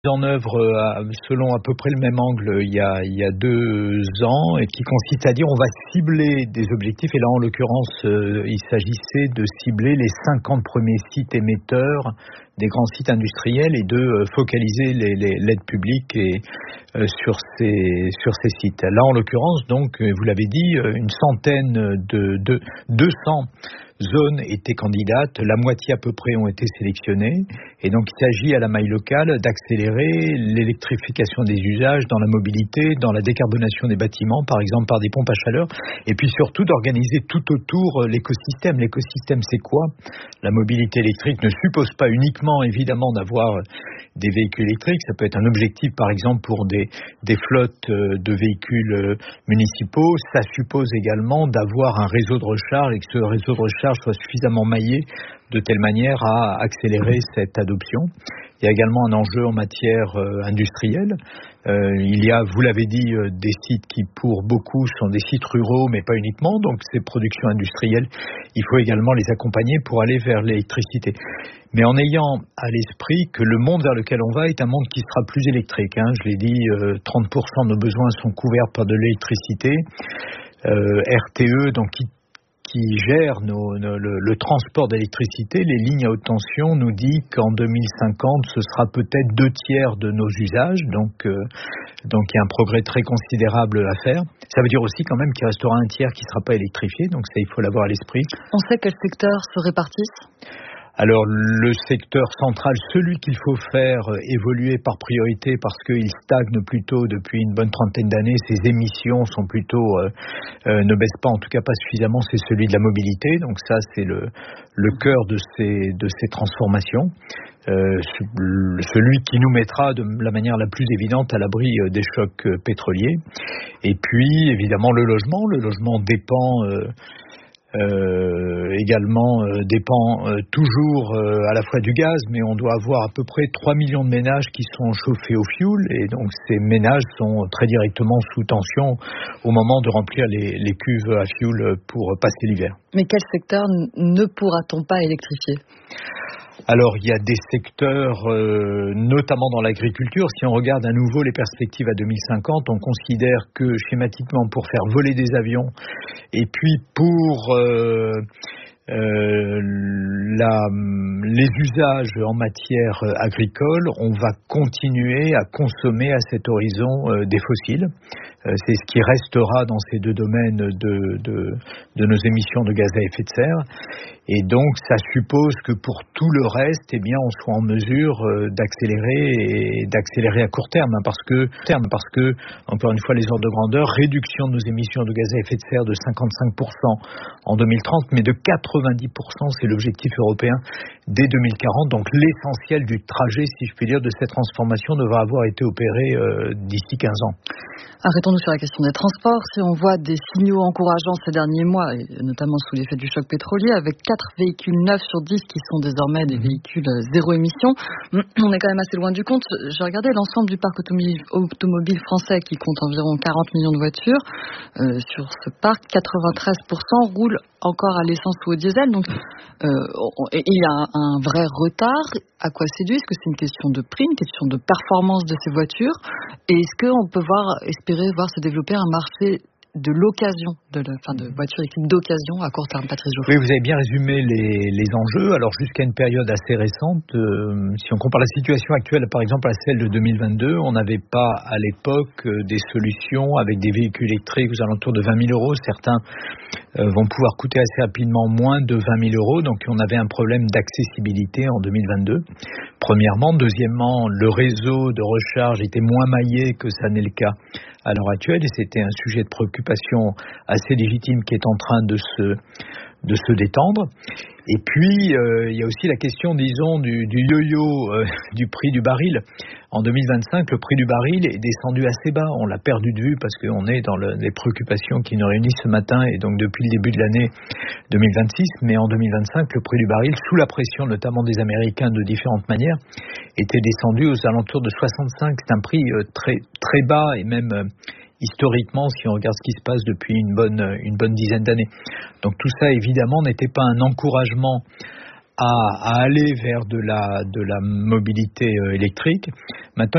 En œuvre selon à peu près le même angle il y a 2 ans et qui consiste à dire on va cibler des objectifs et là en l'occurrence il s'agissait de cibler les 50 premiers sites émetteurs des grands sites industriels et de focaliser l'aide publique sur ces sites. Là en l'occurrence donc vous l'avez dit une centaine de 200 zones étaient candidates, la moitié à peu près ont été sélectionnées et donc il s'agit à la maille locale d'accélérer l'électrification des usages dans la mobilité, dans la décarbonation des bâtiments par exemple par des pompes à chaleur et puis surtout d'organiser tout autour l'écosystème. L'écosystème c'est quoi? La mobilité électrique ne suppose pas uniquement évidemment d'avoir des véhicules électriques, ça peut être un objectif par exemple pour des flottes de véhicules municipaux, ça suppose également d'avoir un réseau de recharge et que ce réseau de recharge soit suffisamment maillé de telle manière à accélérer cette adoption. Il y a également un enjeu en matière industrielle. Il y a, vous l'avez dit, des sites qui pour beaucoup sont des sites ruraux, mais pas uniquement. Donc ces productions industrielles, il faut également les accompagner pour aller vers l'électricité. Mais en ayant à l'esprit que le monde vers lequel on va est un monde qui sera plus électrique. Je l'ai dit, 30% de nos besoins sont couverts par de l'électricité. RTE, donc qui gère le transport d'électricité, les lignes à haute tension, nous dit qu'en 2050, ce sera peut-être 2/3 de nos usages. Donc il y a un progrès très considérable à faire. Ça veut dire aussi quand même qu'il restera 1/3 qui ne sera pas électrifié. Donc ça, il faut l'avoir à l'esprit. On sait quels secteurs se répartissent ? Alors le secteur central, celui qu'il faut faire évoluer par priorité parce qu'il stagne plutôt depuis une bonne trentaine d'années, ses émissions sont plutôt ne baissent pas, en tout cas pas suffisamment, c'est celui de la mobilité. Donc ça c'est le cœur de ces transformations. Celui qui nous mettra de la manière la plus évidente à l'abri des chocs pétroliers. Et puis évidemment le logement dépend également dépend toujours à la fois du gaz, mais on doit avoir à peu près 3 millions de ménages qui sont chauffés au fioul et donc ces ménages sont très directement sous tension au moment de remplir les cuves à fioul pour passer l'hiver. Mais quel secteur ne pourra-t-on pas électrifier ? Alors, il y a des secteurs, notamment dans l'agriculture. Si on regarde à nouveau les perspectives à 2050, on considère que schématiquement, pour faire voler des avions et puis pour les usages en matière agricole, on va continuer à consommer à cet horizon des fossiles. C'est ce qui restera dans ces deux domaines de nos émissions de gaz à effet de serre. Et donc, ça suppose que pour tout le reste, on soit en mesure d'accélérer à court terme, parce que, encore une fois, les ordres de grandeur, réduction de nos émissions de gaz à effet de serre de 55% en 2030, mais de 90%, c'est l'objectif européen dès 2040. Donc, l'essentiel du trajet, si je puis dire, de cette transformation devra avoir été opéré d'ici 15 ans. Arrêtons-nous sur la question des transports. Si on voit des signaux encourageants ces derniers mois, et notamment sous l'effet du choc pétrolier, avec 4 véhicules 9 sur 10 qui sont désormais des véhicules zéro émission, on est quand même assez loin du compte. J'ai regardé l'ensemble du parc automobile français qui compte environ 40 millions de voitures. Sur ce parc, 93% roulent encore à l'essence ou au diesel. Donc, il y a un vrai retard. À quoi c'est dû ? Est-ce que c'est une question de prix, une question de performance de ces voitures ? Et est-ce qu'on peut espérer voir se développer un marché de l'occasion, de voitures équipées d'occasion à court terme, Patrice Geoffroy? Oui, vous avez bien résumé les enjeux. Alors jusqu'à une période assez récente, si on compare la situation actuelle par exemple à celle de 2022, on n'avait pas à l'époque des solutions avec des véhicules électriques aux alentours de 20 000 euros. Certains vont pouvoir coûter assez rapidement moins de 20 000 euros. Donc on avait un problème d'accessibilité en 2022. Premièrement. Deuxièmement, le réseau de recharge était moins maillé que ça n'est le cas à l'heure actuelle et c'était un sujet de préoccupation assez légitime qui est en train de se détendre. Et puis, il y a aussi la question, disons, du yo-yo du prix du baril. En 2025, le prix du baril est descendu assez bas. On l'a perdu de vue parce qu'on est dans les préoccupations qui nous réunissent ce matin et donc depuis le début de l'année 2026. Mais en 2025, le prix du baril, sous la pression notamment des Américains de différentes manières, était descendu aux alentours de 65. C'est un prix très, très bas et même historiquement, si on regarde ce qui se passe depuis une bonne dizaine d'années. Donc tout ça, évidemment, n'était pas un encouragement à aller vers de la mobilité électrique. Maintenant,